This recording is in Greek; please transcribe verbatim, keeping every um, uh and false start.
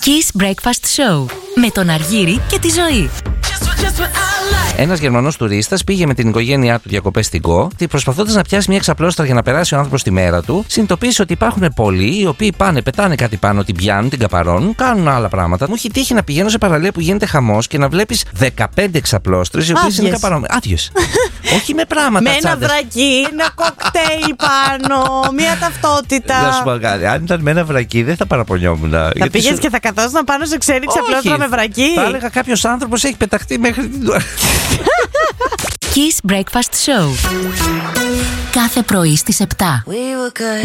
Kiss Breakfast Show με τον Αργύρη και τη Ζωή. Ένας Γερμανός τουρίστας πήγε με την οικογένειά του διακοπές στην Κο και προσπαθώντας να πιάσει μια ξαπλώστρα για να περάσει ο άνθρωπος τη μέρα του, συνειδητοποίησε ότι υπάρχουν πολλοί οι οποίοι πάνε, πετάνε κάτι πάνω, την πιάνουν, την καπαρώνουν, κάνουν άλλα πράγματα. Μου έχει τύχει να πηγαίνω σε παραλία που γίνεται χαμός και να βλέπεις δεκαπέντε ξαπλώστρες οι οποίες είναι καπαρώνες. Άδειες. Όχι με πράγματα. Με ένα βρακί, ένα κοκτέιλ πάνω, μια ταυτότητα. Να σου πω κάτι. Αν ήταν με ένα βρακί, δεν θα παραπονιόμουν. Θα πήγες σου... και θα καθόσουν πάνω σε ξένη ξαπλώστρα με βρακί. Θα έλεγα κάποιος άνθρωπος έχει πεταχτεί μέχρι την. Kiss Breakfast Show. Κάθε πρωί στις επτά.